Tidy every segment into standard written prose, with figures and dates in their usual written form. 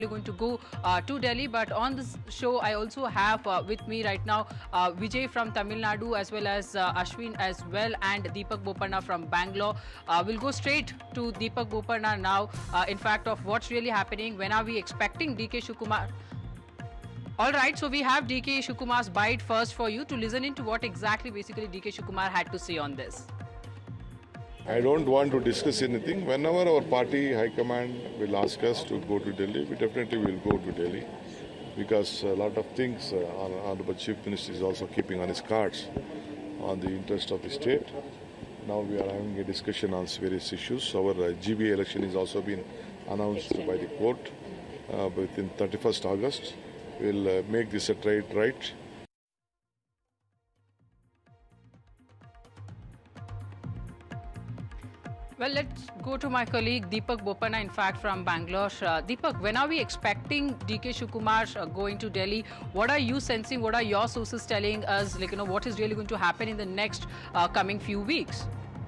going to go to Delhi. But on this show, I also have with me right now Vijay from Tamil Nadu, as well as Ashwin as well, and Deepak Bopanna from Bangalore. We'll go straight to Deepak Bopanna now. In fact, of what's really happening. When are we expecting DK Shivakumar? All right, so we have DK Shivakumar's bite first for you to listen into what exactly basically DK Shivakumar had to say on this. I don't want to discuss anything. Whenever our party high command will ask us to go to Delhi, we definitely will go to Delhi, because a lot of things Honorable Chief Minister is also keeping on his cards on the interest of the state. Now we are having a discussion on various issues. Our GBA election is also been announced by the court within 31st August. We'll make this a trade right. Well, let's go to my colleague Deepak Bopanna, in fact, from Bangalore. Deepak, when are we expecting DK Shivakumar going to Delhi? What are you sensing? What are your sources telling us? What is really going to happen in the next coming few weeks?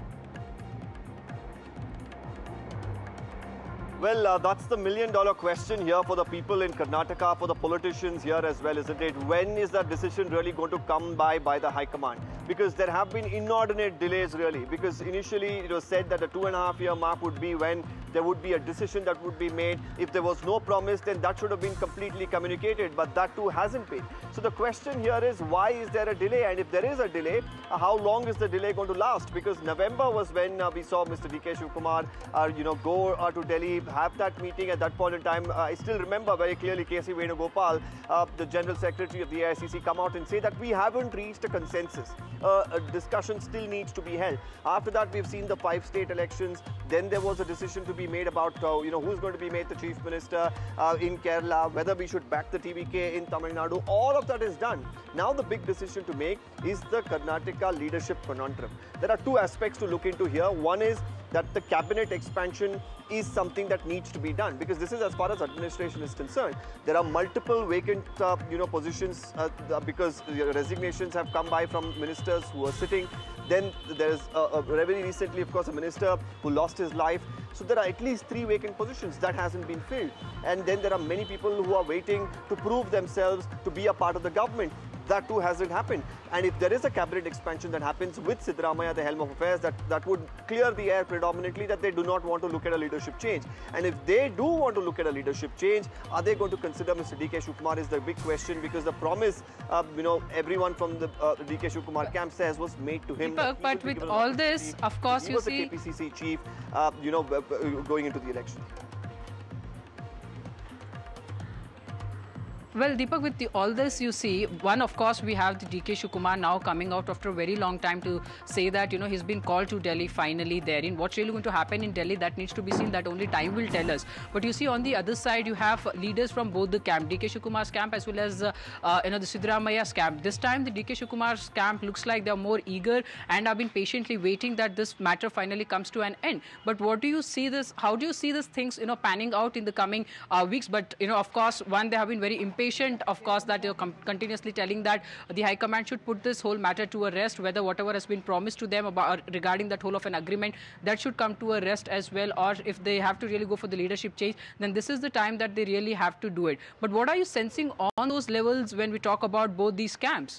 Well, that's the million-dollar question here for the people in Karnataka, for the politicians here as well, isn't it? When is that decision really going to come by the High Command? Because there have been inordinate delays, really. Because initially it was said that the 2.5-year mark would be when there would be a decision that would be made. If there was no promise, then that should have been completely communicated, but that too hasn't been. So the question here is, why is there a delay? And if there is a delay, how long is the delay going to last? Because November was when we saw Mr. DK Shivakumar, go to Delhi, have that meeting. At that point in time, I still remember very clearly KC Venugopal, the General Secretary of the AICC, come out and say that we haven't reached a consensus. A discussion still needs to be held. After that, we've seen the 5 state elections. Then there was a decision to be made about who's going to be made the Chief Minister in Kerala, whether we should back the TVK in Tamil Nadu. All of that is done. Now the big decision to make is the Karnataka leadership conundrum. There are 2 aspects to look into here. One is that the cabinet expansion is something that needs to be done, because this is as far as administration is concerned. There are multiple vacant positions because resignations have come by from ministers who are sitting. Then there is very recently, of course, a minister who lost his life. So there are at least 3 vacant positions that hasn't been filled. And then there are many people who are waiting to prove themselves to be a part of the government. That too hasn't happened. And if there is a cabinet expansion that happens with Siddaramaiah at the helm of affairs, that would clear the air predominantly that they do not want to look at a leadership change. And if they do want to look at a leadership change, are they going to consider Mr. DK Shivakumar is the big question, because the promise, everyone from the DK Shivakumar camp says was made to him. Deepak, but with all this, of course, he was the KPCC chief, going into the election. Well, Deepak, with all this, you see, one, of course, we have the DK Shivakumar now coming out after a very long time to say that, he's been called to Delhi finally therein. What's really going to happen in Delhi, that needs to be seen, that only time will tell us. But you see, on the other side, you have leaders from both the camp, DK Shivakumar's camp as well as, the Siddaramaiah's camp. This time, the DK Shivakumar's camp looks like they're more eager and have been patiently waiting that this matter finally comes to an end. But what do you see this, how do you see these things, panning out in the coming weeks? But, of course, one, they have been very impatient, of course, that they're continuously telling that the High Command should put this whole matter to a rest, whether whatever has been promised to them about regarding that whole of an agreement, that should come to a rest as well. Or if they have to really go for the leadership change, then this is the time that they really have to do it. But what are you sensing on those levels when we talk about both these camps?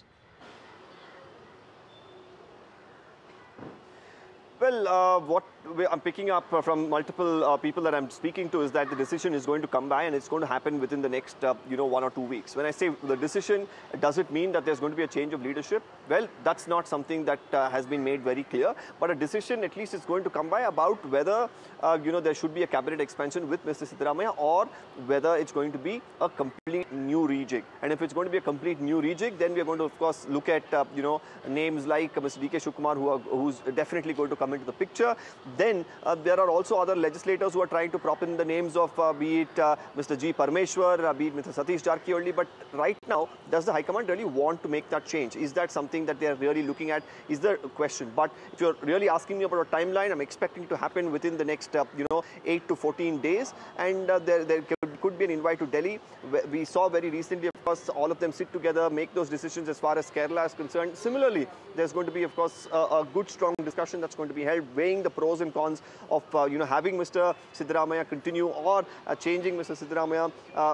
Well, what I'm picking up from multiple people that I'm speaking to is that the decision is going to come by, and it's going to happen within the next, 1 or 2 weeks. When I say the decision, does it mean that there's going to be a change of leadership? Well, that's not something that has been made very clear. But a decision at least is going to come by about whether, there should be a cabinet expansion with Mr. Siddaramaiah, or whether it's going to be a complete new rejig. And if it's going to be a complete new rejig, then we are going to, of course, look at, names like Mr. DK Shivakumar, who's definitely going to come into the picture. Then there are also other legislators who are trying to prop in the names of be it Mr. G. Parmeshwar, be it Mr. Satish Jarkioli. But right now, does the High Command really want to make that change? Is that something that they are really looking at? Is there a question? But if you're really asking me about a timeline, I'm expecting to happen within the next 8 to 14 days. And there could be an invite to Delhi. We saw very recently, of course, all of them sit together, make those decisions as far as Kerala is concerned. Similarly, there's going to be, of course, a good, strong discussion that's going to to be held, weighing the pros and cons of having Mr. Siddaramaiah continue or changing Mr. Siddaramaiah.